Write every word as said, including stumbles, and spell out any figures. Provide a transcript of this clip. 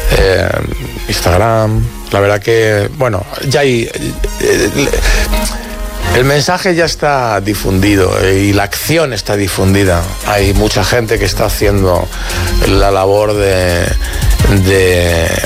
eh, Instagram. La verdad que, bueno, ya hay... Eh, el mensaje ya está difundido y la acción está difundida. Hay mucha gente que está haciendo la labor de, de